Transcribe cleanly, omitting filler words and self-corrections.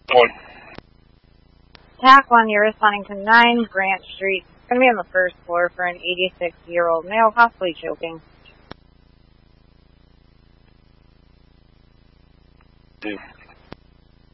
One. TAC 1, you're responding to 9 Grant Street. It's going to be on the first floor for an 86-year-old male, possibly choking. 2.